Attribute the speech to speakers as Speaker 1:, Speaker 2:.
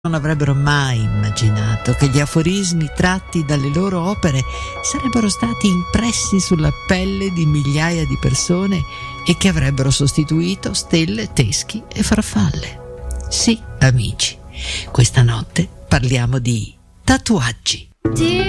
Speaker 1: Non avrebbero mai immaginato che gli aforismi tratti dalle loro opere sarebbero stati impressi sulla pelle di migliaia di persone e che avrebbero sostituito stelle, teschi e farfalle. Sì, amici, questa notte parliamo di tatuaggi.